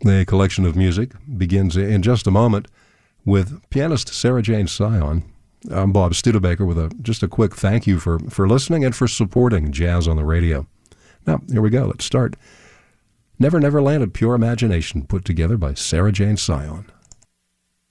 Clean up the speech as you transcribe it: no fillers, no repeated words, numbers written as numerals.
The collection of music begins in just a moment with pianist Sarah Jane Sion. I'm Bob Studebaker with just a quick thank you for listening and for supporting Jazz on the Radio. Now, here we go. Let's start. Never Never Land, a pure imagination put together by Sarah Jane Sion.